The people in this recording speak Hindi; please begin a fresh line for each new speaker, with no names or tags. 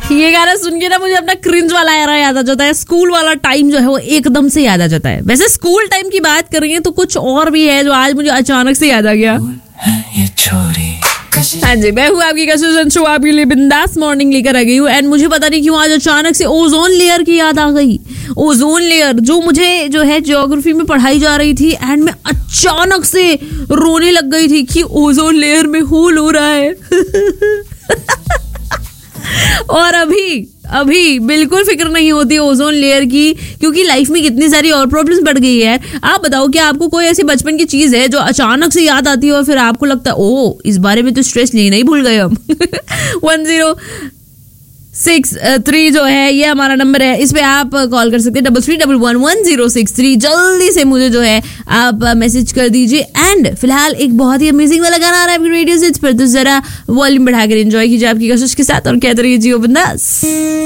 ये गाना सुन के ना मुझे अपना क्रिंज वाला एरा याद आ जाता है, स्कूल वाला टाइम जो है वो एकदम से याद आ जाता है। वैसे स्कूल टाइम की बात करेंगे तो कुछ और भी है जो आज मुझे अचानक से याद आ गया। हाँ जी, मैं हूँ आपकी कशिश शो, आपके लिए बिंदास मॉर्निंग लेकर आ गई हूँ। एंड मुझे पता नहीं क्यों आज अचानक से ओजोन लेयर की याद आ गई। ओजोन लेयर जो मुझे जो है ज्योग्राफी में पढ़ाई जा रही थी, एंड मैं अचानक से रोने लग गई थी कि ओजोन लेयर में होल हो रहा है। और अभी बिल्कुल फिक्र नहीं होती ओजोन लेयर की, क्योंकि लाइफ में कितनी सारी और प्रॉब्लम्स बढ़ गई है। आप बताओ, क्या आपको कोई ऐसी बचपन की चीज है जो अचानक से याद आती है और फिर आपको लगता है ओ इस बारे में तो स्ट्रेस लेना ही भूल गए हम। 1063 जो है ये हमारा नंबर है, इस पे आप कॉल कर सकते हैं 33111063। जल्दी से मुझे जो है आप मैसेज कर दीजिए। एंड फिलहाल एक बहुत ही अमेजिंग वाला गाना आ रहा है आपकी रेडियो से, इस पर तो जरा वॉल्यूम बढ़ाकर एंजॉय कीजिए आपकी कशिश के साथ और कहते रहिए जियो बिंदास।